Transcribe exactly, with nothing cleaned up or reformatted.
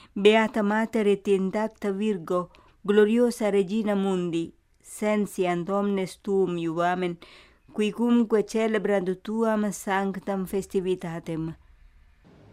Beata Mater et intacta Virgo, gloriosa Regina Mundi, sensiant omnes tuum iubamen, quicumque celebrant tuam sanctam festivitatem.